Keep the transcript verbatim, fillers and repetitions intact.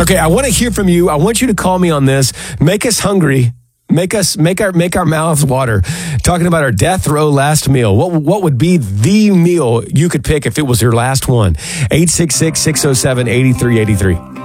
Okay, I want to hear from you. I want you to call me on this. Make us hungry. Make us make our make our mouths water. Talking about our death row last meal. What what would be the meal you could pick if it was your last one? eight six six, six oh seven, eight three eight three.